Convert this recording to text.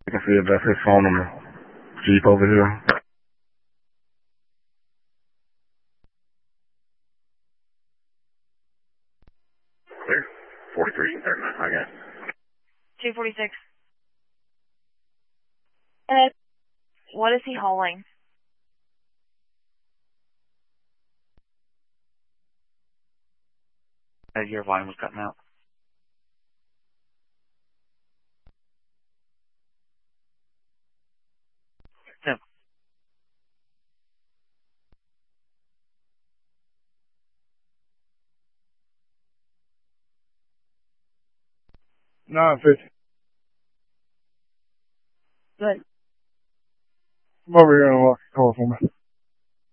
I can see if that's his phone on the Jeep over here. Clear. 43, 39, I got it. 246. What is he hauling? Your line was cutting out. Tim. 950. Good. Come over here and unlock the car for me.